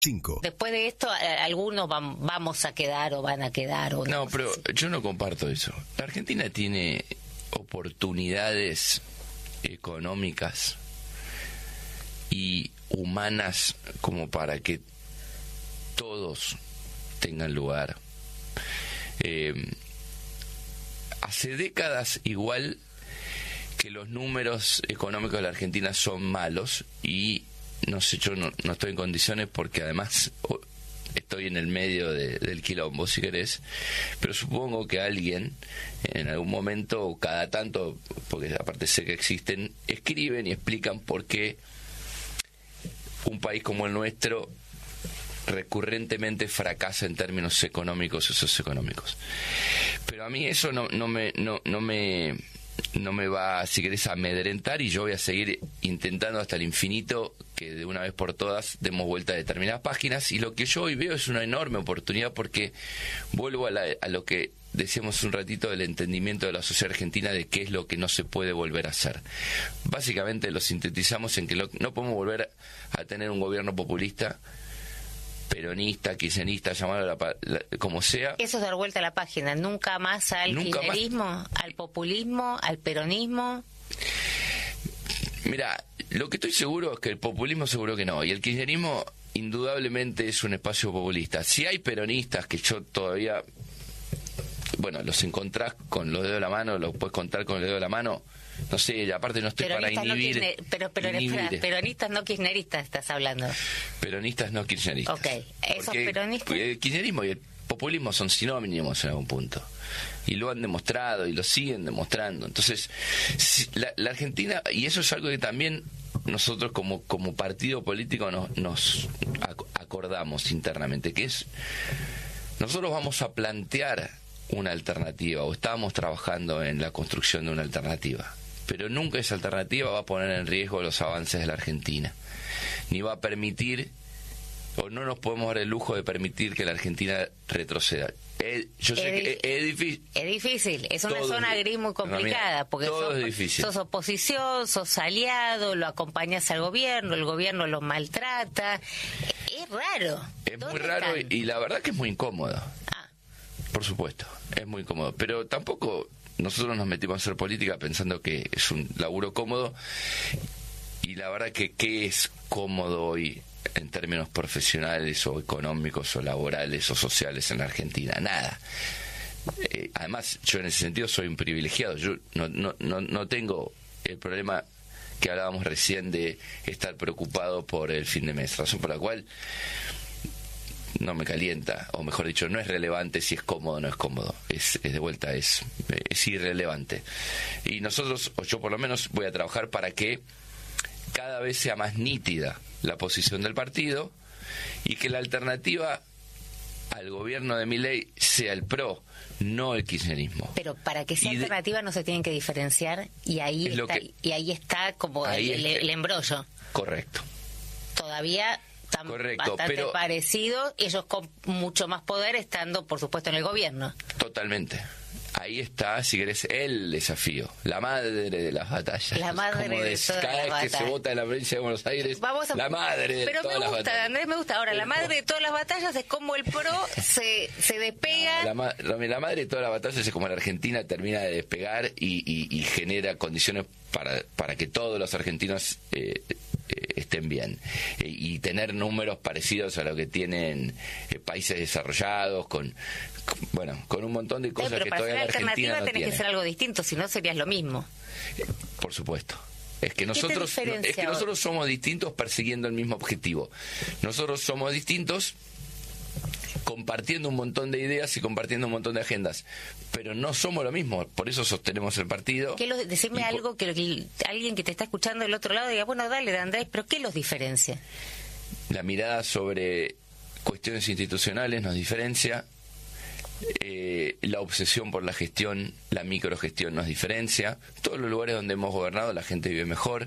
5. Después de esto, algunos vamos a quedar o van a quedar. O no, pero yo no comparto eso. La Argentina tiene oportunidades económicas y humanas como para que todos tengan lugar. Hace décadas igual que los números económicos de la Argentina son malos y no sé, yo no estoy en condiciones porque además estoy en el medio del quilombo, si querés, pero supongo que alguien en algún momento o cada tanto, porque aparte sé que existen, escriben y explican por qué un país como el nuestro recurrentemente fracasa en términos económicos y socioeconómicos. Pero a mí eso no me va, si querés, a amedrentar, y yo voy a seguir intentando hasta el infinito que de una vez por todas demos vuelta a determinadas páginas, y lo que yo hoy veo es una enorme oportunidad porque vuelvo a lo que decíamos un ratito del entendimiento de la sociedad argentina de qué es lo que no se puede volver a hacer. Básicamente lo sintetizamos en que no podemos volver a tener un gobierno populista, peronista, kirchnerista, llamarlo como sea. Eso es dar vuelta a la página, nunca más al kirchnerismo, al populismo, al peronismo. Mira, lo que estoy seguro es que el populismo seguro que no, y el kirchnerismo indudablemente es un espacio populista. Si hay peronistas que yo todavía, bueno, los encontrás con los dedos de la mano, los puedes contar con el dedo de la mano, no sé, aparte no estoy peronistas para inhibir. Peronistas no kirchneristas estás hablando. Peronistas no kirchneristas. Ok, esos peronistas. El kirchnerismo y el populismo son sinónimos en algún punto. Y lo han demostrado y lo siguen demostrando. Entonces, la Argentina, y eso es algo que también nosotros como partido político nos acordamos internamente, que es, nosotros vamos a plantear una alternativa, o estamos trabajando en la construcción de una alternativa, pero nunca esa alternativa va a poner en riesgo los avances de la Argentina, ni va a permitir, o no nos podemos dar el lujo de permitir que la Argentina retroceda. Yo sé que es difícil. Es difícil, es una zona gris muy complicada, porque sos oposición, sos aliado, lo acompañas al gobierno, el gobierno lo maltrata. Es raro. Es muy raro y la verdad que es muy incómodo. Por supuesto, es muy incómodo, pero tampoco nosotros nos metimos a hacer política pensando que es un laburo cómodo, y la verdad que ¿qué es cómodo hoy en términos profesionales o económicos o laborales o sociales en la Argentina? Nada. Además, yo en ese sentido soy un privilegiado. Yo no tengo el problema que hablábamos recién de estar preocupado por el fin de mes, razón por la cual no me calienta, o mejor dicho, no es relevante si es cómodo o no es cómodo. Es de vuelta, es irrelevante. Y nosotros, o yo por lo menos, voy a trabajar para que cada vez sea más nítida la posición del partido y que la alternativa al gobierno de Milei sea el PRO, no el kirchnerismo. Pero para que sea alternativa no se tienen que diferenciar, y ahí está como el embrollo. Correcto. Todavía están bastante parecidos, ellos con mucho más poder, estando por supuesto en el gobierno. Totalmente. Ahí está, si querés, el desafío, la madre de las batallas. La madre de todas cada las vez batallas. Que se vota en la provincia de Buenos Aires, la madre de todas las batallas. Pero Andrés, me gusta. Ahora, la madre de todas las batallas es como el PRO se despega. La madre de todas las batallas es como la Argentina termina de despegar y genera condiciones para que todos los argentinos estén bien, y tener números parecidos a lo que tienen países desarrollados, con un montón de cosas que todavía la Argentina no tiene. Pero para ser alternativa tenés que ser algo distinto, si no serías lo mismo. Por supuesto. Es que nosotros somos distintos persiguiendo el mismo objetivo. Nosotros somos distintos compartiendo un montón de ideas y compartiendo un montón de agendas, pero no somos lo mismo, por eso sostenemos el partido. Decime algo que alguien que te está escuchando del otro lado diga, bueno, dale, Andrés, pero ¿qué los diferencia? La mirada sobre cuestiones institucionales nos diferencia, la obsesión por la gestión, la microgestión nos diferencia. Todos los lugares donde hemos gobernado la gente vive mejor.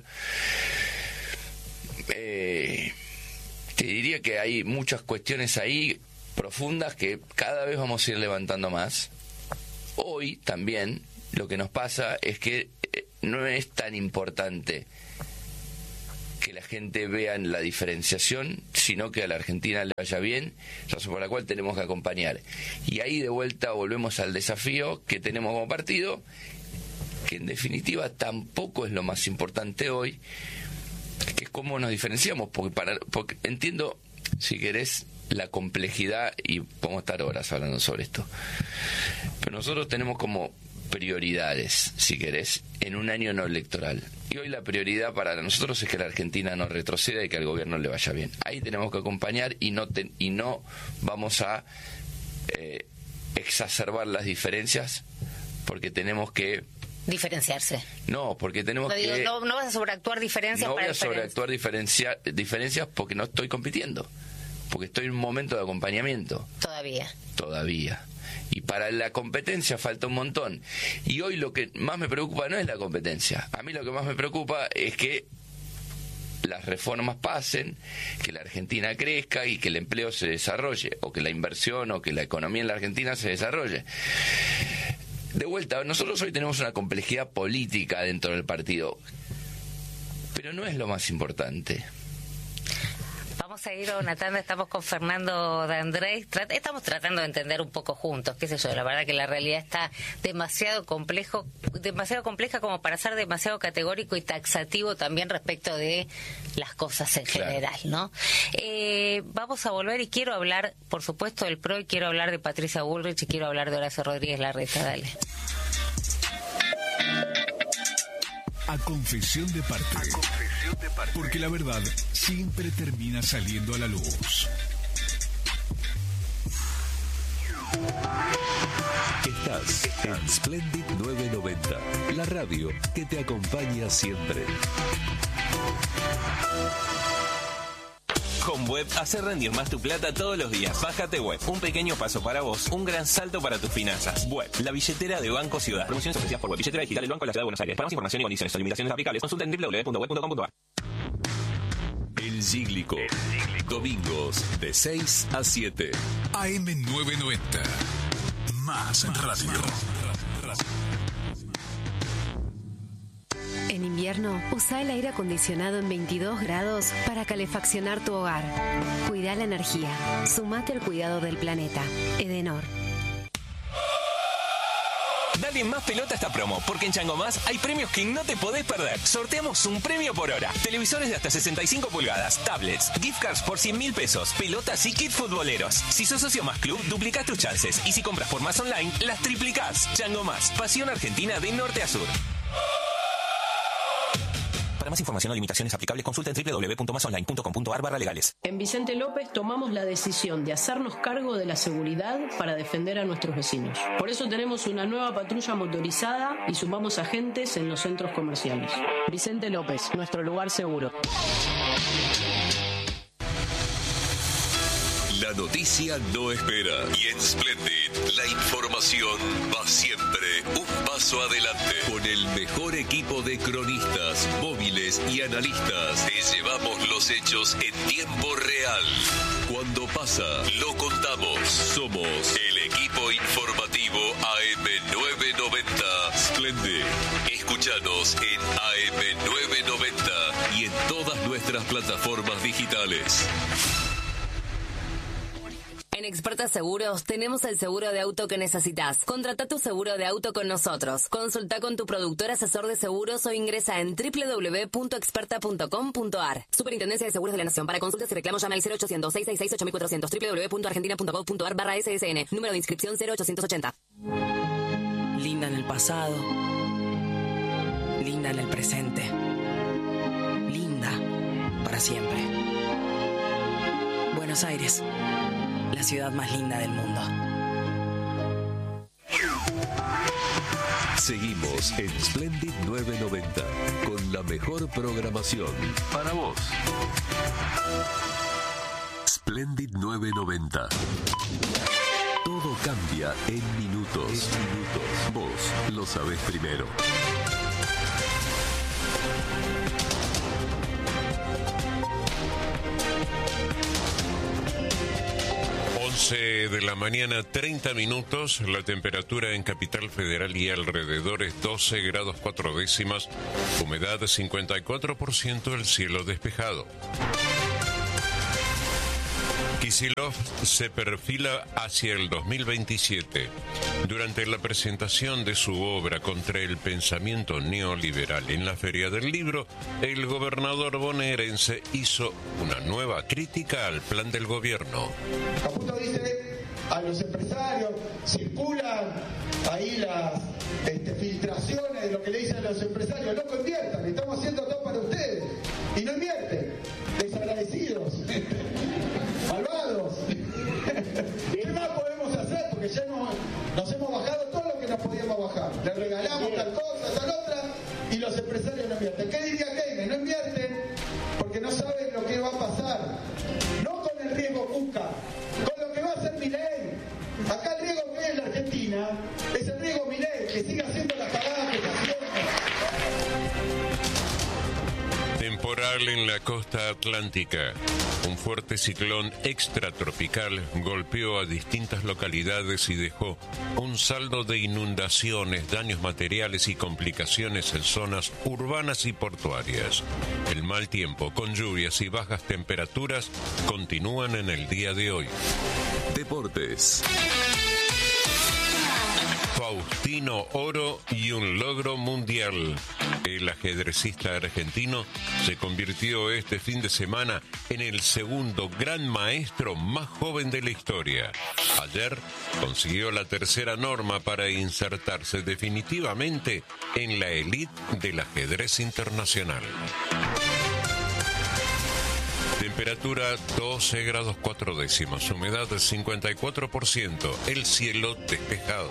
Te diría que hay muchas cuestiones ahí profundas que cada vez vamos a ir levantando más. Hoy también lo que nos pasa es que no es tan importante que la gente vea la diferenciación, sino que a la Argentina le vaya bien, razón por la cual tenemos que acompañar. Y ahí de vuelta volvemos al desafío que tenemos como partido, que en definitiva tampoco es lo más importante hoy, que es cómo nos diferenciamos, porque entiendo, si querés, la complejidad, y podemos estar horas hablando sobre esto, pero nosotros tenemos como prioridades, si querés, en un año no electoral, y hoy la prioridad para nosotros es que la Argentina no retroceda y que al gobierno le vaya bien. Ahí tenemos que acompañar y no vamos a exacerbar las diferencias, porque tenemos que diferenciarse. No, porque tenemos no vas a sobreactuar diferencias. No voy a sobreactuar diferencias porque no estoy compitiendo, porque estoy en un momento de acompañamiento. Todavía. Y para la competencia falta un montón. Y hoy lo que más me preocupa no es la competencia. A mí lo que más me preocupa es que las reformas pasen, que la Argentina crezca y que el empleo se desarrolle, o que la inversión o que la economía en la Argentina se desarrolle. De vuelta, nosotros hoy tenemos una complejidad política dentro del partido, pero no es lo más importante. Vamos a ir a una tanda, estamos con Fernando de Andrés, estamos tratando de entender un poco juntos, qué sé yo, la verdad que la realidad está demasiado compleja como para ser demasiado categórico y taxativo también respecto de las cosas en general, ¿no? Vamos a volver y quiero hablar, por supuesto, del PRO, y quiero hablar de Patricia Bullrich y quiero hablar de Horacio Rodríguez Larreta, dale. A confesión de parte. Porque la verdad siempre termina saliendo a la luz. Estás en Splendid 990, la radio que te acompaña siempre. Con Web, hacer rendir más tu plata todos los días. Bájate Web, un pequeño paso para vos, un gran salto para tus finanzas. Web, la billetera de Banco Ciudad. Promociones ofrecidas por Web, billetera digital del Banco de la Ciudad de Buenos Aires. Para más información y condiciones o limitaciones aplicables, consulta en www.web.com.ar. El Cíglico. Domingos de 6 a 7. AM 990. Más radio. En invierno, usa el aire acondicionado en 22 grados para calefaccionar tu hogar. Cuida la energía. Sumate al cuidado del planeta. Edenor. Dale más pelota a esta promo, porque en Chango Más hay premios que no te podés perder. Sorteamos un premio por hora. Televisores de hasta 65 pulgadas, tablets, gift cards por 100.000 pesos, pelotas y kit futboleros. Si sos socio Más Club, duplicás tus chances. Y si compras por Más Online, las triplicás. Chango Más, pasión argentina de norte a sur. Para más información o limitaciones aplicables, consulta en www.masonline.com.ar/legales. En Vicente López tomamos la decisión de hacernos cargo de la seguridad para defender a nuestros vecinos. Por eso tenemos una nueva patrulla motorizada y sumamos agentes en los centros comerciales. Vicente López, nuestro lugar seguro. La noticia no espera. Y en Splendid, la información va siempre un paso adelante. Con el mejor equipo de cronistas, móviles y analistas, te llevamos los hechos en tiempo real. Cuando pasa, lo contamos. Somos el equipo informativo AM990 Splendid. Escúchanos en AM990 y en todas nuestras plataformas digitales. En Experta Seguros tenemos el seguro de auto que necesitas. Contrata tu seguro de auto con nosotros. Consulta con tu productor asesor de seguros o ingresa en www.experta.com.ar. Superintendencia de Seguros de la Nación. Para consultas y reclamos llama al 0800-666-8400 www.argentina.gov.ar/SSN. Número de inscripción 0880. Linda en el pasado. Linda en el presente. Linda para siempre. Buenos Aires. La ciudad más linda del mundo. Seguimos en Splendid 990 con la mejor programación para vos. Splendid 990. Todo cambia en minutos. Vos lo sabés primero. 11 de la mañana, 30 minutos. La temperatura en Capital Federal y alrededores 12 grados 4 décimas. Humedad 54%, el cielo despejado. Kicillof se perfila hacia el 2027. Durante la presentación de su obra Contra el pensamiento neoliberal en la Feria del Libro, el gobernador bonaerense hizo una nueva crítica al plan del gobierno. Caputo dice a los empresarios, circulan ahí las filtraciones de lo que le dicen a los empresarios, loco, inviertan, estamos haciendo todo para ustedes, y no invierten, desagradecidos, malvados. ¿Qué más podemos hacer? Porque ya nos hemos bajado todo lo que nos podíamos bajar, le regalamos tal cosa, tal otra, y los empresarios no invierten. ¿Qué diría Keynes? No invierten porque no saben lo que va a pasar, no con el riesgo Cuca, con lo que va a hacer Milei. Acá el riesgo que hay en la Argentina es el riesgo Milei, que siga haciendo las cagadas que está haciendo. Temporal en la costa atlántica. Un fuerte ciclón extratropical golpeó a distintas localidades y dejó un saldo de inundaciones, daños materiales y complicaciones en zonas urbanas y portuarias. El mal tiempo, con lluvias y bajas temperaturas, continúan en el día de hoy. Deportes. Faustino Oro y un logro mundial. El ajedrecista argentino se convirtió este fin de semana en el segundo gran maestro más joven de la historia. Ayer consiguió la tercera norma para insertarse definitivamente en la élite del ajedrez internacional. Temperatura 12 grados 4 décimas, humedad 54%, el cielo despejado.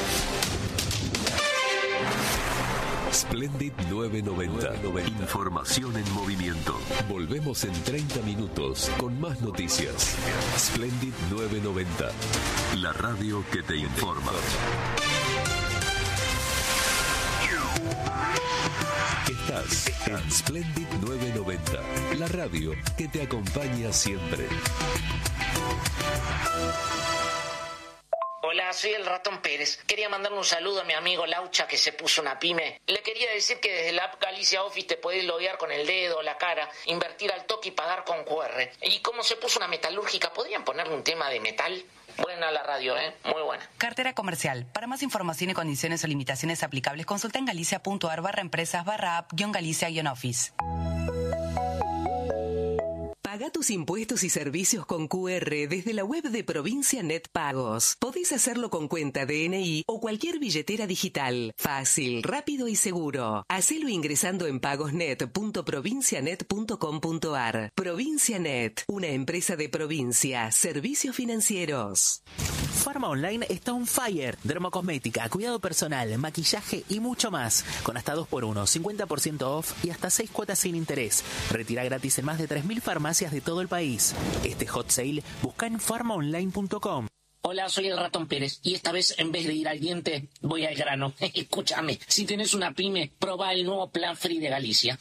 Splendid 990. Información en movimiento. Volvemos en 30 minutos con más noticias. Splendid 990. La radio que te informa. Estás en Splendid 990. La radio que te acompaña siempre. Hola, soy el Ratón Pérez. Quería mandarle un saludo a mi amigo Laucha, que se puso una pyme. Le quería decir que desde la app Galicia Office te podés loguear con el dedo, la cara, invertir al toque y pagar con QR. Y como se puso una metalúrgica, ¿podrían ponerle un tema de metal? Buena la radio, muy buena. Cartera comercial. Para más información y condiciones o limitaciones aplicables, consulta en galicia.ar/empresas/app-galicia-office. Paga tus impuestos y servicios con QR desde la web de Provincia Net Pagos. Podés hacerlo con cuenta DNI o cualquier billetera digital. Fácil, rápido y seguro. Hacelo ingresando en pagosnet.provincianet.com.ar. Provincia Net, una empresa de provincia, servicios financieros. Pharma Online está on fire. Dermocosmética, cuidado personal, maquillaje y mucho más. Con hasta 2x1, 50% off y hasta 6 cuotas sin interés. Retira gratis en más de 3.000 farmacias de todo el país. Este hot sale busca en pharmaonline.com. Hola, soy el Ratón Pérez y esta vez en vez de ir al diente voy al grano. Escúchame, si tenés una pyme, probá el nuevo plan Free de Galicia.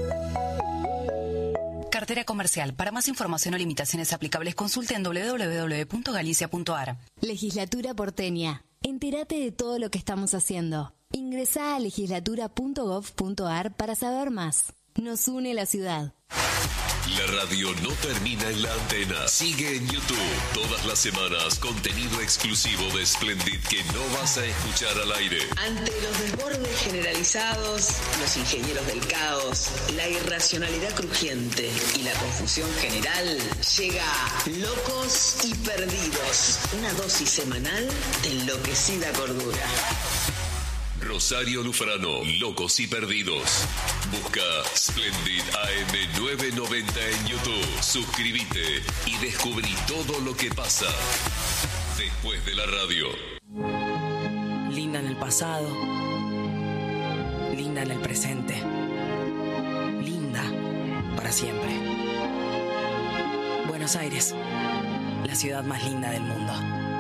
Cartera comercial. Para más información o limitaciones aplicables, consulte en www.galicia.ar. Legislatura porteña. Entérate de todo lo que estamos haciendo. Ingresá a legislatura.gov.ar para saber más. Nos une la ciudad. La radio no termina en la antena. Sigue en YouTube. Todas las semanas, contenido exclusivo de Splendid que no vas a escuchar al aire. Ante los desbordes generalizados, los ingenieros del caos, la irracionalidad crujiente y la confusión general, llega Locos y Perdidos. Una dosis semanal de enloquecida cordura. Rosario Lufrano, Locos y Perdidos. Busca Splendid AM 990 en YouTube. Suscríbete y descubrí todo lo que pasa después de la radio. Linda en el pasado. Linda en el presente. Linda para siempre. Buenos Aires, la ciudad más linda del mundo.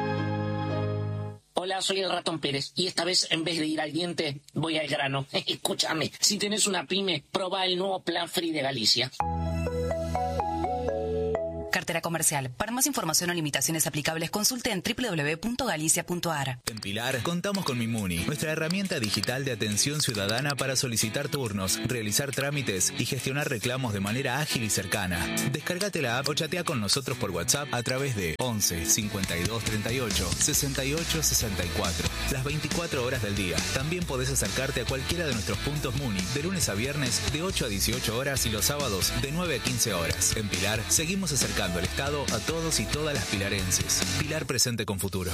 Hola, soy el Ratón Pérez y esta vez en vez de ir al diente voy al grano. Escúchame, si tenés una pyme, probá el nuevo plan Free de Galicia. cartera comercial. Para más información o limitaciones aplicables, consulte en www.galicia.ar. En Pilar contamos con Mimuni, nuestra herramienta digital de atención ciudadana para solicitar turnos, realizar trámites y gestionar reclamos de manera ágil y cercana. Descárgate la app o chatea con nosotros por WhatsApp a través de 11 52 38 68 64. Las 24 horas del día. También podés acercarte a cualquiera de nuestros puntos Muni de lunes a viernes de 8 a 18 horas y los sábados de 9 a 15 horas. En Pilar seguimos acercando el Estado a todos y todas las pilarenses. Pilar presente con futuro.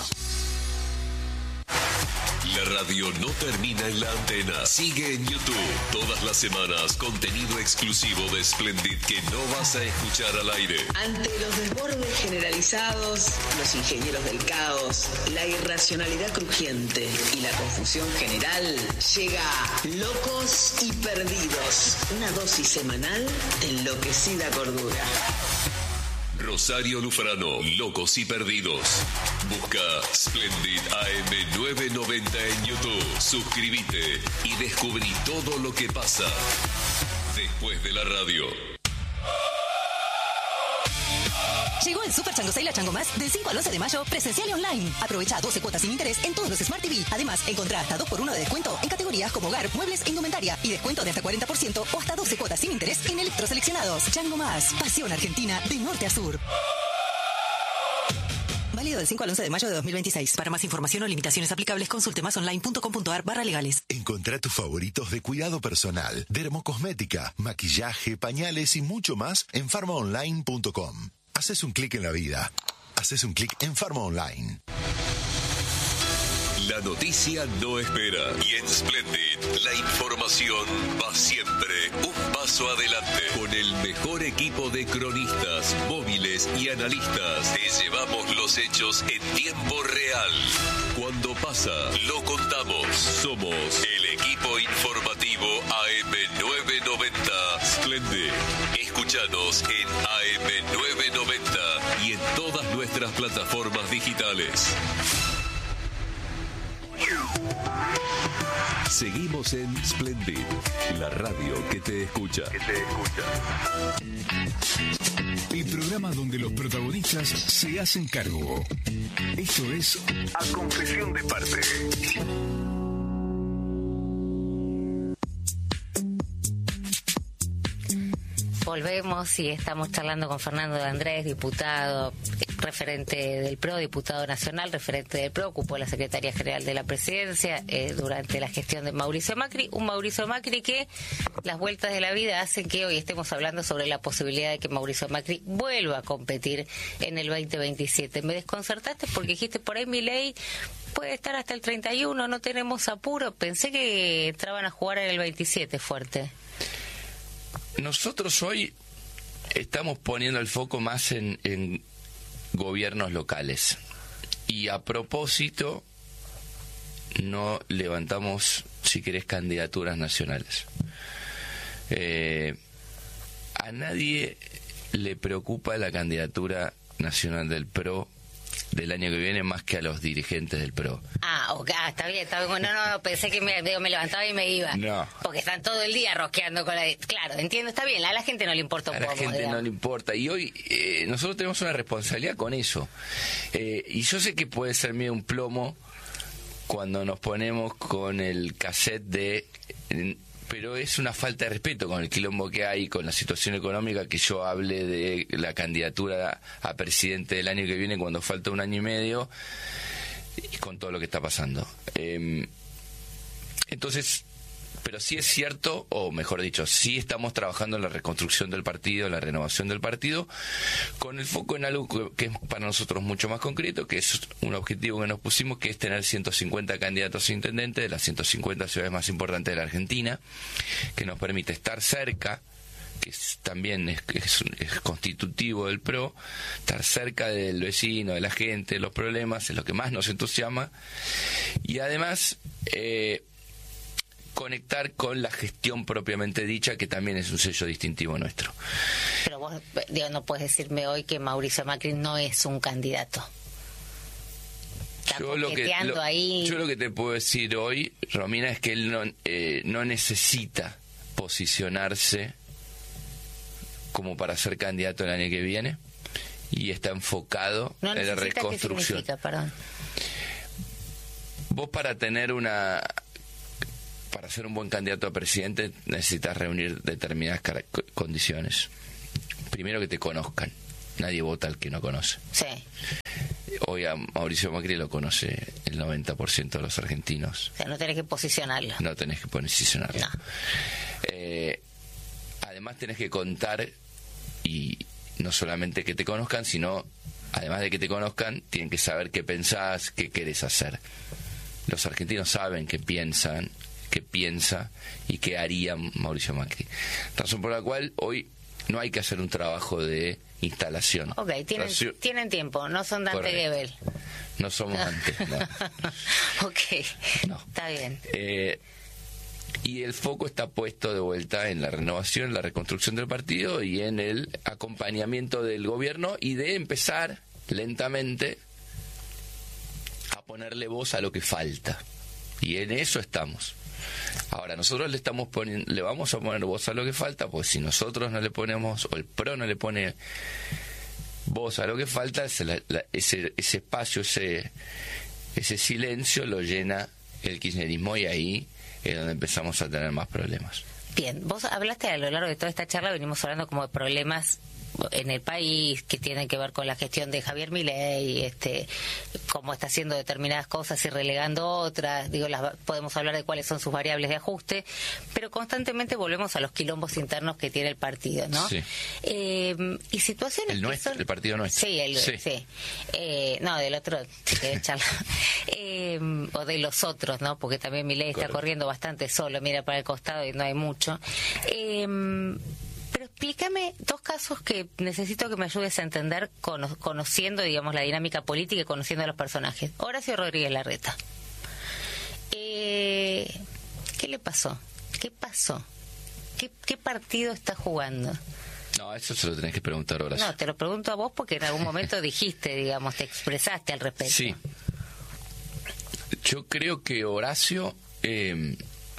La radio no termina en la antena. Sigue en YouTube. Todas las semanas, contenido exclusivo de Splendid que no vas a escuchar al aire. Ante los desbordes generalizados, los ingenieros del caos, la irracionalidad crujiente y la confusión general, llega Locos y Perdidos. Una dosis semanal de enloquecida cordura. Rosario Lufrano, Locos y Perdidos. Busca Splendid AM 990 en YouTube. Suscríbete y descubrí todo lo que pasa después de la radio. Llegó el Super Chango Sale a Chango Más del 5 al 11 de mayo, presencial y online. Aprovecha 12 cuotas sin interés en todos los Smart TV. Además, encontrá hasta 2x1 de descuento en categorías como hogar, muebles e indumentaria. Y descuento de hasta 40% o hasta 12 cuotas sin interés en electroseleccionados. Chango Más, pasión argentina de norte a sur. Válido del 5 al 11 de mayo de 2026. Para más información o limitaciones aplicables, consulte masonline.com.ar/legales. Encontrá tus favoritos de cuidado personal, dermocosmética, maquillaje, pañales y mucho más en farmaonline.com. Haces un clic en la vida. Haces un clic en Farma Online. La noticia no espera. Y en Splendid, la información va siempre un paso adelante. Con el mejor equipo de cronistas, móviles y analistas, te llevamos los hechos en tiempo real. Cuando pasa, lo contamos. Somos el equipo informativo AM990 Splendid. Escúchanos en AM990 y en todas nuestras plataformas digitales. Seguimos en Splendid, la radio que te escucha. El programa donde los protagonistas se hacen cargo. Esto es A Confesión de Parte. Volvemos y estamos charlando con Fernando de Andrés, diputado, referente del PRO, diputado nacional, referente del PRO, ocupó la Secretaría General de la Presidencia durante la gestión de Mauricio Macri, un Mauricio Macri que las vueltas de la vida hacen que hoy estemos hablando sobre la posibilidad de que Mauricio Macri vuelva a competir en el 2027. Me desconcertaste porque dijiste por ahí Milei puede estar hasta el 31, no tenemos apuro, pensé que entraban a jugar en el 27 fuerte. Nosotros hoy estamos poniendo el foco más en gobiernos locales y a propósito no levantamos, si querés, candidaturas nacionales. A nadie le preocupa la candidatura nacional del PRO del año que viene más que a los dirigentes del PRO. Está bien. No, pensé que me levantaba y me iba. No. Porque están todo el día rosqueando con la... Claro, entiendo, está bien, a la gente no le importa un poco. A la gente no le importa. Y hoy nosotros tenemos una responsabilidad con eso. Y yo sé que puede ser medio un plomo cuando nos ponemos con el cassette de... pero es una falta de respeto con el quilombo que hay, con la situación económica, que yo hable de la candidatura a presidente del año que viene cuando falta un año y medio, y con todo lo que está pasando. Entonces, pero sí es cierto, o mejor dicho, sí estamos trabajando en la reconstrucción del partido, en la renovación del partido, con el foco en algo que es para nosotros mucho más concreto, que es un objetivo que nos pusimos, que es tener 150 candidatos a intendentes de las 150 ciudades más importantes de la Argentina, que nos permite estar cerca, que también es constitutivo del PRO, estar cerca del vecino, de la gente, de los problemas, es lo que más nos entusiasma, y además conectar con la gestión propiamente dicha, que también es un sello distintivo nuestro. Pero vos, no puedes decirme hoy que Mauricio Macri no es un candidato. Yo lo que te puedo decir hoy, Romina, es que él no necesita posicionarse como para ser candidato el año que viene, y está enfocado en la reconstrucción. ¿Qué significa? Perdón. Vos para ser un buen candidato a presidente necesitas reunir determinadas condiciones. Primero, que te conozcan. Nadie vota al que no conoce. Sí. Hoy a Mauricio Macri lo conoce el 90% de los argentinos. O sea, no tenés que posicionarlo. No tenés que posicionarlo. No. Además tenés que contar, y no solamente que te conozcan, sino, además de que te conozcan, tienen que saber qué pensás, qué querés hacer. Los argentinos saben qué piensa y qué haría Mauricio Macri. Razón por la cual hoy no hay que hacer un trabajo de instalación. Ok, tienen tiempo, no son Dante Gebel. No somos Dante, no. Ok, no. Está bien. Y el foco está puesto de vuelta en la renovación, la reconstrucción del partido y en el acompañamiento del gobierno y de empezar lentamente a ponerle voz a lo que falta. Y en eso estamos. Ahora, nosotros le vamos a poner voz a lo que falta, pues si nosotros no le ponemos, o el PRO no le pone voz a lo que falta, ese espacio, ese silencio lo llena el kirchnerismo, y ahí es donde empezamos a tener más problemas. Bien, vos hablaste a lo largo de toda esta charla, venimos hablando como de problemas en el país que tienen que ver con la gestión de Javier Milei, cómo está haciendo determinadas cosas y relegando otras. Digo, podemos hablar de cuáles son sus variables de ajuste, pero constantemente volvemos a los quilombos internos que tiene el partido, ¿no? Sí. Y situaciones el partido nuestro. Sí. No, del otro, si querés charlar. O de los otros, ¿no? Porque también Milei está corriendo bastante solo, mira para el costado y no hay mucho. Pero explícame dos casos que necesito que me ayudes a entender conociendo, digamos, la dinámica política y conociendo a los personajes. Horacio Rodríguez Larreta. ¿Qué le pasó? ¿Qué pasó? ¿Qué partido está jugando? No, eso se lo tenés que preguntar a Horacio. No, te lo pregunto a vos porque en algún momento dijiste, digamos, te expresaste al respecto. Sí. Yo creo que Horacio es,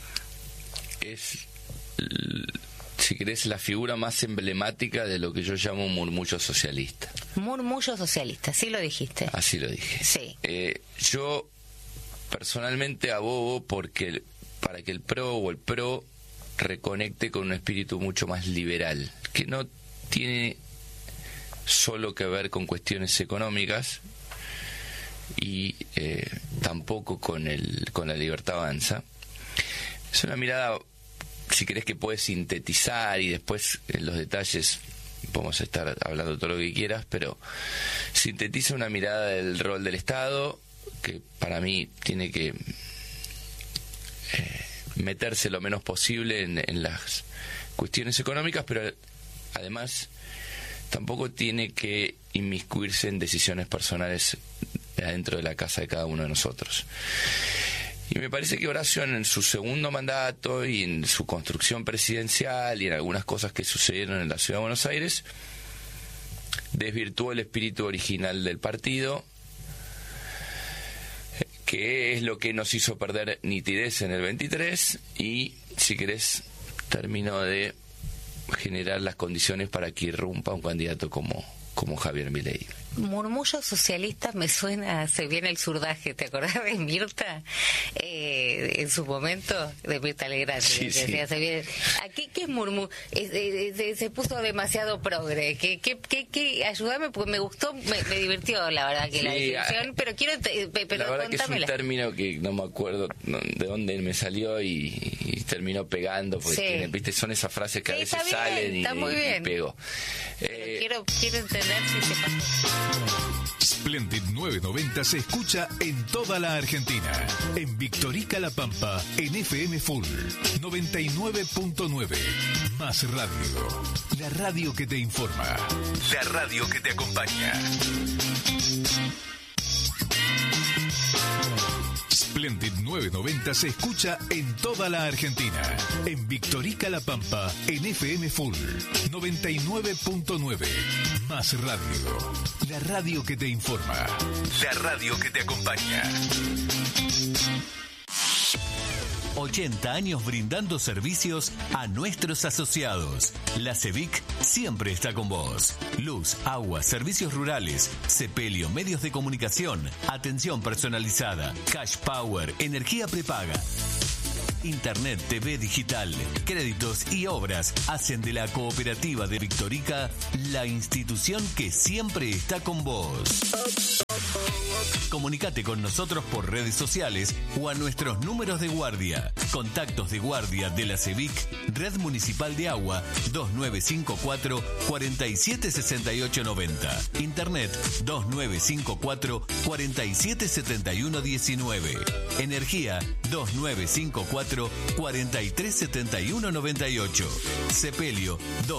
si querés, la figura más emblemática de lo que yo llamo murmullo socialista. Murmullo socialista, ¿sí lo dijiste? Así lo dije. Sí. Yo personalmente abogo para que el PRO reconecte con un espíritu mucho más liberal, que no tiene solo que ver con cuestiones económicas y tampoco con la Libertad Avanza. Es una mirada, si querés, que puedes sintetizar y después en los detalles podemos estar hablando todo lo que quieras, pero sintetiza una mirada del rol del Estado que para mí tiene que meterse lo menos posible en las cuestiones económicas, pero además tampoco tiene que inmiscuirse en decisiones personales adentro de la casa de cada uno de nosotros. Y me parece que Horacio, en su segundo mandato y en su construcción presidencial y en algunas cosas que sucedieron en la Ciudad de Buenos Aires, desvirtuó el espíritu original del partido, que es lo que nos hizo perder nitidez en el 23 y, si querés, terminó de generar las condiciones para que irrumpa un candidato como Javier Milei. Murmullo socialista me suena, se viene el surdaje, ¿te acordás de Mirta? En su momento, de Mirta Legrand. Sí. Decía, se viene, ¿qué es murmullo? Se puso demasiado progre. Ayúdame, porque me gustó, me divirtió, la verdad, que la definición, pero quiero, pero la verdad que es un contámela. término que no me acuerdo de dónde me salió y terminó pegando, porque viste, son esas frases que a veces salen y pegó. Quiero entender si se pasó. Splendid 990 se escucha en toda la Argentina. En Victorica La Pampa, en FM Full 99.9. Más radio. La radio que te informa. La radio que te acompaña. Splendid 990 se escucha en toda la Argentina. En Victorica La Pampa, en FM Full 99.9. Más radio. La radio que te informa. La radio que te acompaña. 80 años brindando servicios a nuestros asociados. La CEVIC siempre está con vos. Luz, agua, servicios rurales, sepelio, medios de comunicación, atención personalizada, cash power, energía prepaga. Internet, TV digital, créditos y obras hacen de la Cooperativa de Victorica la institución que siempre está con vos. Comunicate con nosotros por redes sociales o a nuestros números de guardia. Contactos de guardia de la CEVIC, Red Municipal de Agua, 2954-476890. Internet, 2954-477119. Energía, 2954-437198. Sepelio,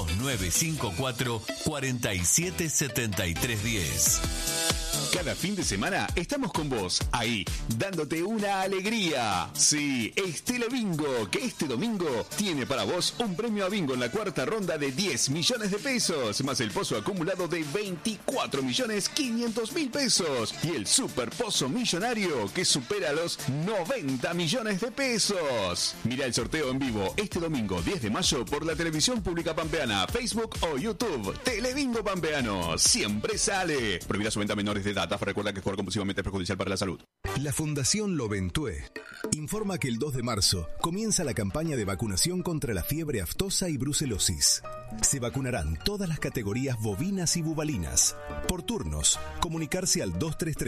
2954-477310. Cada fin de semana estamos con vos, ahí, dándote una alegría. Sí, es Telebingo, que este domingo tiene para vos un premio a bingo en la cuarta ronda de 10 millones de pesos, más el pozo acumulado de 24.500.000 pesos y el super pozo millonario que supera los 90 millones de pesos. Mira el sorteo en vivo este domingo 10 de mayo por la televisión pública pampeana, Facebook o YouTube. Telebingo Pampeano, siempre sale. Prohibida su venta a menores de edad. Recuerda que jugar compulsivamente es perjudicial para la salud. La Fundación Loventue informa que el 2 de marzo comienza la campaña de vacunación contra la fiebre aftosa y brucelosis. Se vacunarán todas las categorías bovinas y bubalinas. Por turnos, comunicarse al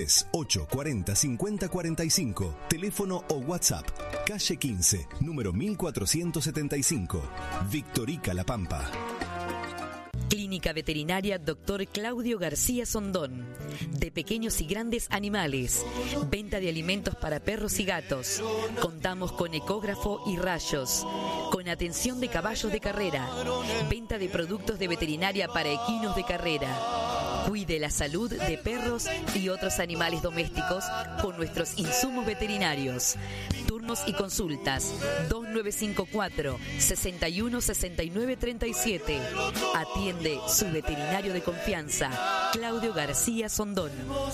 233-840-5045, teléfono o WhatsApp, calle 15, número 1475, Victorica La Pampa. Clínica Veterinaria Dr. Claudio García Sondón. De pequeños y grandes animales. Venta de alimentos para perros y gatos. Contamos con ecógrafo y rayos. Con atención de caballos de carrera. Venta de productos de veterinaria para equinos de carrera. Cuide la salud de perros y otros animales domésticos con nuestros insumos veterinarios. Turnos y consultas 2954 61 69 37. Atiende su veterinario de confianza, Claudio García Sondón.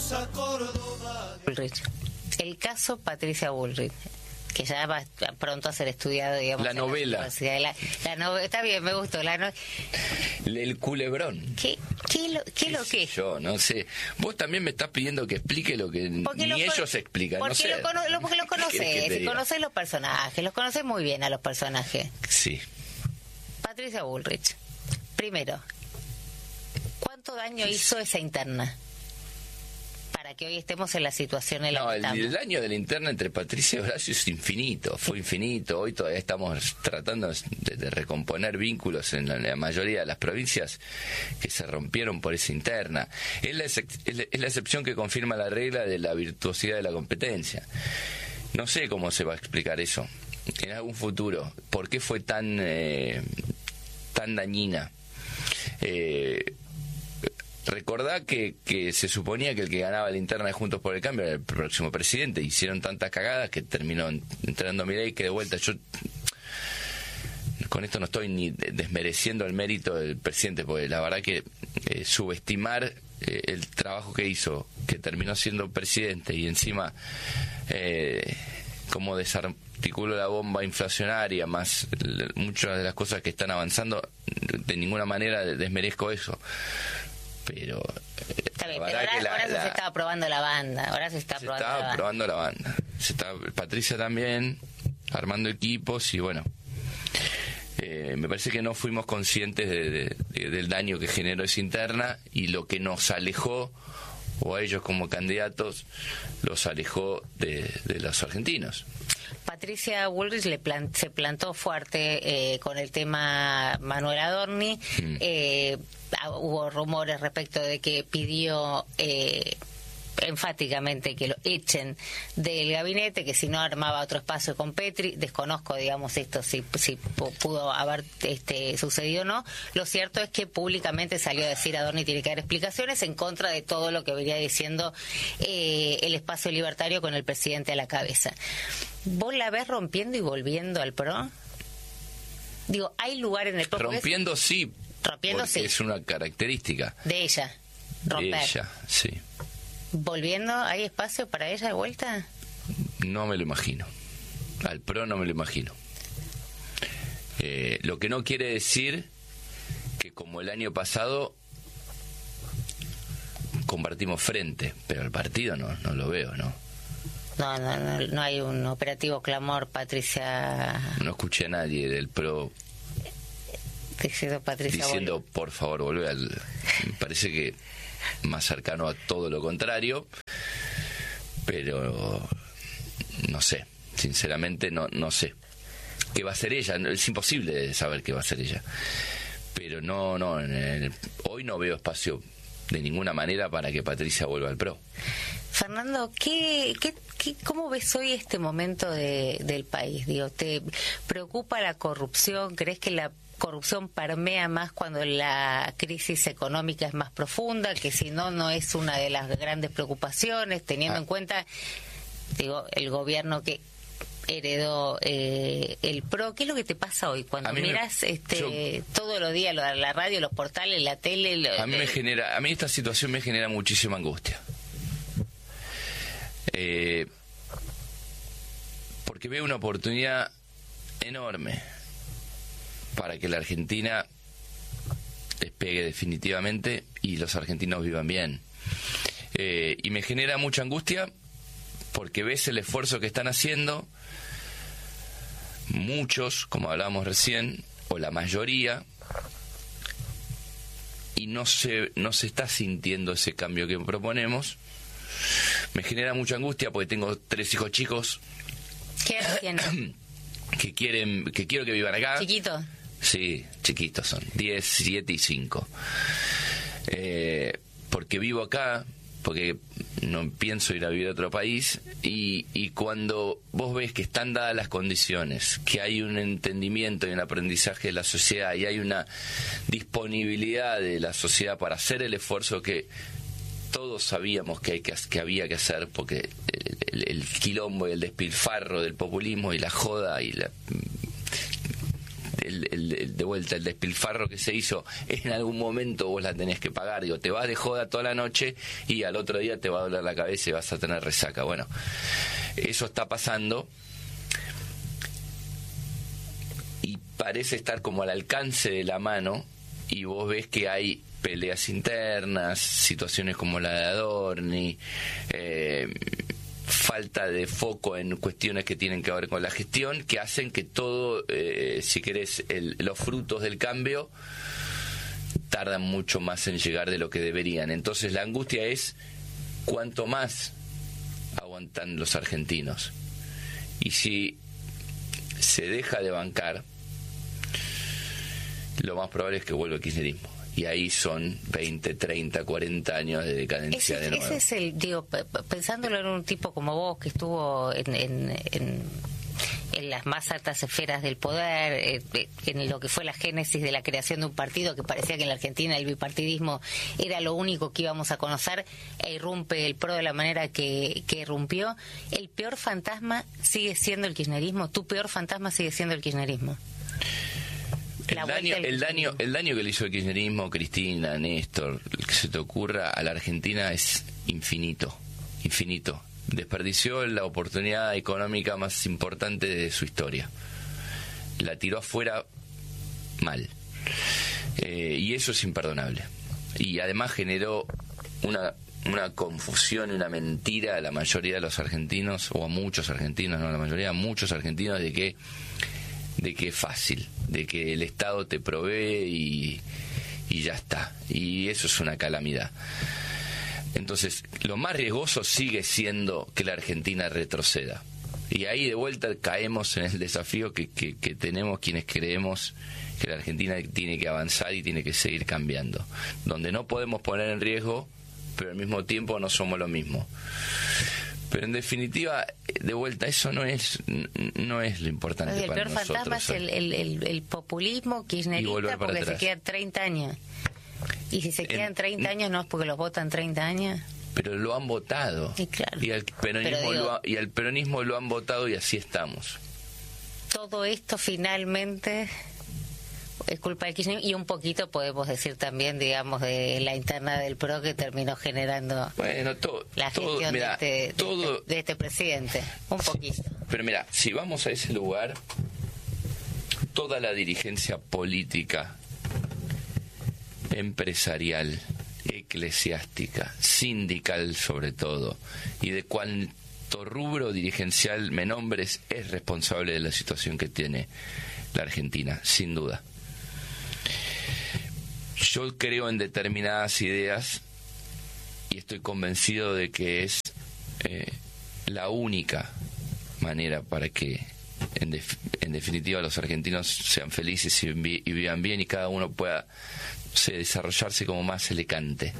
El caso Patricia Bullrich, que ya va pronto a ser estudiado, digamos. La novela. Está bien, me gustó. El culebrón. ¿Qué lo que es? Yo no sé. Vos también me estás pidiendo que explique lo que ellos explican. Porque no sé. porque lo conocés, conocés los personajes, los conocés muy bien a los personajes. Sí. Patricia Bullrich. Primero, ¿cuánto daño hizo esa interna? Para que hoy estemos en la situación en la que estamos. El daño de la interna entre Patricia y Horacio es infinito, fue infinito. Hoy todavía estamos tratando de recomponer vínculos en la mayoría de las provincias que se rompieron por esa interna. Es la excepción que confirma la regla de la virtuosidad de la competencia. No sé cómo se va a explicar eso en algún futuro. ¿Por qué fue tan dañina? Recordá que se suponía que el que ganaba la interna de Juntos por el Cambio era el próximo presidente. Hicieron tantas cagadas que terminó entrando Milei, que de vuelta yo con esto no estoy ni desmereciendo el mérito del presidente, porque la verdad que subestimar el trabajo que hizo, que terminó siendo presidente y encima como desarticuló la bomba inflacionaria, más muchas de las cosas que están avanzando, de ninguna manera desmerezco eso. Pero está bien, pero ahora se está aprobando la banda. Ahora se está aprobando la banda. Patricia también armando equipos y bueno, me parece que no fuimos conscientes del daño que generó esa interna y lo que nos alejó, o a ellos como candidatos los alejó de los argentinos. Patricia Bullrich se plantó fuerte con el tema Manuel Adorni. Hubo rumores respecto de que pidió enfáticamente que lo echen del gabinete, que si no armaba otro espacio con Petri. Desconozco, digamos, esto si pudo haber sucedido o no. Lo cierto es que públicamente salió a decir Adorni tiene que dar explicaciones en contra de todo lo que venía diciendo el espacio libertario con el presidente a la cabeza. ¿Vos la ves rompiendo y volviendo al PRO? Digo, ¿hay lugar en el PRO? Rompiendo sí, porque sí. Es una característica de ella, romper. De ella, sí. ¿Volviendo? ¿Hay espacio para ella de vuelta? No me lo imagino. Al PRO no me lo imagino. Lo que no quiere decir que como el año pasado compartimos frente, pero el partido no lo veo, ¿no? No hay un operativo clamor, Patricia. No escuché a nadie del PRO diciendo por favor volvé me parece que más cercano a todo lo contrario, pero no sé, sinceramente no sé qué va a hacer ella. Es imposible saber qué va a hacer ella, pero hoy no veo espacio de ninguna manera para que Patricia vuelva al PRO. Fernando, ¿cómo ves hoy este momento del país? Digo, ¿te preocupa la corrupción? ¿Crees que la corrupción permea más cuando la crisis económica es más profunda, que si no es una de las grandes preocupaciones, teniendo en cuenta, digo, el gobierno que heredó el PRO? ¿Qué es lo que te pasa hoy cuando miras todos los días la radio, los portales, la tele? A mí esta situación me genera muchísima angustia. Porque veo una oportunidad enorme para que la Argentina despegue definitivamente y los argentinos vivan bien. Y me genera mucha angustia porque ves el esfuerzo que están haciendo muchos, como hablábamos recién, o la mayoría, y no se está sintiendo ese cambio que proponemos. Me genera mucha angustia porque tengo 3 hijos chicos. ¿Qué edad tienen? que quiero que vivan acá. ¿Chiquitos? Sí, chiquitos son, 10, 7 y 5. Porque vivo acá, porque no pienso ir a vivir a otro país, y cuando vos ves que están dadas las condiciones, que hay un entendimiento y un aprendizaje de la sociedad, y hay una disponibilidad de la sociedad para hacer el esfuerzo que todos sabíamos que había que hacer, porque el quilombo y el despilfarro del populismo y la joda y de vuelta el despilfarro que se hizo, en algún momento vos la tenés que pagar. Digo, te vas de joda toda la noche y al otro día te va a doler la cabeza y vas a tener resaca. Bueno, eso está pasando y parece estar como al alcance de la mano, y vos ves que hay peleas internas, situaciones como la de Adorni, falta de foco en cuestiones que tienen que ver con la gestión, que hacen que todo, si querés, los frutos del cambio tardan mucho más en llegar de lo que deberían. Entonces la angustia es cuánto más aguantan los argentinos. Y si se deja de bancar, lo más probable es que vuelva el kirchnerismo. Y ahí son 20, 30, 40 años de decadencia de nuevo. Ese es el, digo, pensándolo en un tipo como vos, que estuvo en las más altas esferas del poder, en lo que fue la génesis de la creación de un partido que parecía que en la Argentina el bipartidismo era lo único que íbamos a conocer, e irrumpe el PRO de la manera que irrumpió. ¿El peor fantasma sigue siendo el kirchnerismo? ¿Tu peor fantasma sigue siendo el kirchnerismo? El daño que le hizo el kirchnerismo, Cristina, Néstor, el que se te ocurra, a la Argentina es infinito. Desperdició la oportunidad económica más importante de su historia. La tiró afuera mal. Y eso es imperdonable. Y además generó una confusión y una mentira a la mayoría de los argentinos, o a muchos argentinos, no a la mayoría, a muchos argentinos, de que es fácil, de que el Estado te provee y ya está. Y eso es una calamidad. Entonces, lo más riesgoso sigue siendo que la Argentina retroceda. Y ahí de vuelta caemos en el desafío que tenemos quienes creemos que la Argentina tiene que avanzar y tiene que seguir cambiando. Donde no podemos poner en riesgo, pero al mismo tiempo no somos lo mismo. Pero en definitiva, de vuelta, eso no es lo importante para nosotros. El peor fantasma es el populismo kirchnerista, porque se quedan 30 años. Y si se quedan 30 años, no es porque los votan 30 años. Pero lo han votado. Y claro. Y al peronismo lo han votado, y así estamos. Todo esto finalmente es culpa del kirchnerismo, y un poquito podemos decir también, digamos, de la interna del PRO, que terminó generando la gestión de este presidente. Un poquito. Pero mira, si vamos a ese lugar, toda la dirigencia política, empresarial, eclesiástica, sindical sobre todo, y de cuánto rubro dirigencial me nombres, es responsable de la situación que tiene la Argentina, sin duda. Yo creo en determinadas ideas y estoy convencido de que es la única manera para que en definitiva los argentinos sean felices y vivan bien y cada uno pueda desarrollarse como más se le cante.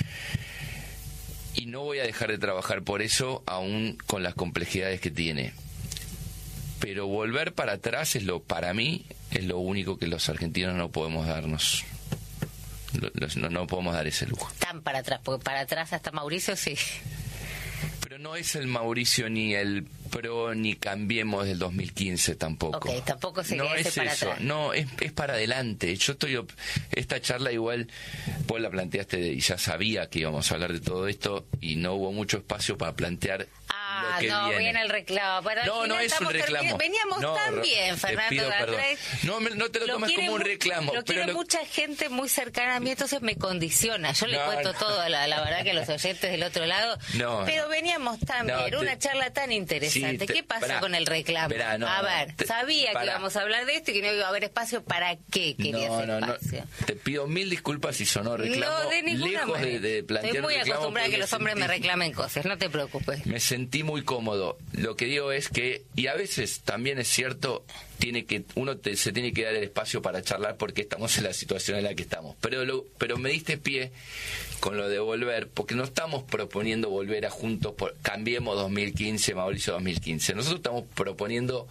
Y no voy a dejar de trabajar por eso, aún con las complejidades que tiene. Pero volver para atrás para mí es lo único que los argentinos no podemos darnos. No podemos dar ese lujo. Tan para atrás, porque para atrás hasta Mauricio sí. Pero no es el Mauricio ni el PRO ni Cambiemos del 2015 tampoco. Ok, tampoco sería no ese es para eso, atrás. no, es para adelante. Esta charla igual vos la planteaste y ya sabía que íbamos a hablar de todo esto y no hubo mucho espacio para plantear lo que no, viene. Viene el reclamo. No es un reclamo. Veníamos tan bien, Fernando D'Andrés. No te lo tomes como un reclamo. Lo quiere mucha gente muy cercana a mí, entonces me condiciona. Yo le cuento todo, la verdad que los oyentes del otro lado. Pero veníamos tan bien, una charla tan interesante. ¿Qué pasa con el reclamo? A ver, sabía que íbamos a hablar de esto y que no iba a haber espacio. ¿Para qué querías espacio? Te pido 1000 disculpas si sonó reclamo. No, de ninguna manera. De plantear Estoy muy acostumbrada a que los hombres me reclamen cosas, no te preocupes. Me sentí muy cómodo. Lo que digo es que, y a veces también es cierto, se tiene que dar el espacio para charlar porque estamos en la situación en la que estamos. Pero me diste pie con lo de volver, porque no estamos proponiendo volver a juntos, Cambiemos 2015, Mauricio 2015. Nosotros estamos proponiendo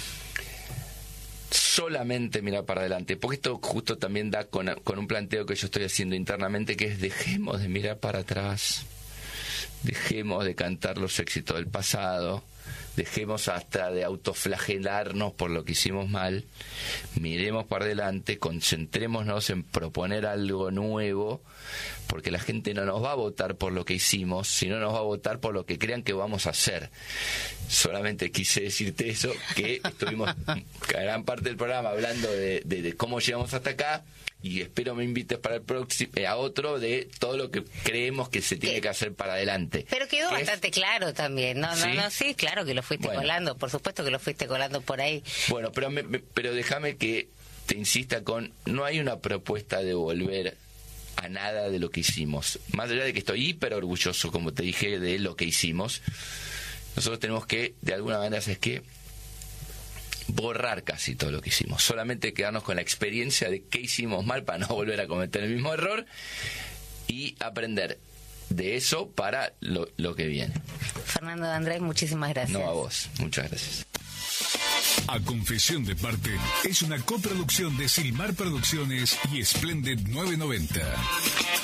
solamente mirar para adelante, porque esto justo también da con un planteo que yo estoy haciendo internamente, que es dejemos de mirar para atrás. Dejemos de cantar los éxitos del pasado, dejemos hasta de autoflagelarnos por lo que hicimos mal, miremos para adelante, concentrémonos en proponer algo nuevo, porque la gente no nos va a votar por lo que hicimos, sino nos va a votar por lo que crean que vamos a hacer. Solamente quise decirte eso, que estuvimos gran parte del programa hablando de cómo llegamos hasta acá, y espero me invites para el próximo a otro de todo lo que creemos que se tiene que hacer para adelante. Pero quedó bastante claro también. Sí, claro que lo fuiste colando, por supuesto que lo fuiste colando por ahí. Bueno, pero déjame que te insista no hay una propuesta de volver a nada de lo que hicimos. Más allá de que estoy hiper orgulloso, como te dije, de lo que hicimos, nosotros tenemos que, de alguna manera, borrar casi todo lo que hicimos, solamente quedarnos con la experiencia de qué hicimos mal para no volver a cometer el mismo error y aprender de eso para lo que viene. Fernando D'Andrés, muchísimas gracias. No, a vos, muchas gracias. A Confesión de Parte es una coproducción de Silmar Producciones y Splendid 990.